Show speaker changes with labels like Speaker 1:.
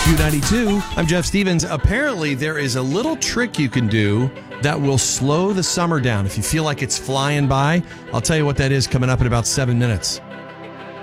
Speaker 1: Q92. I'm Jeff Stevens. Apparently, there is a little trick you can do that will slow the summer down. If you feel like it's flying by, I'll tell you what that is coming up in about 7 minutes.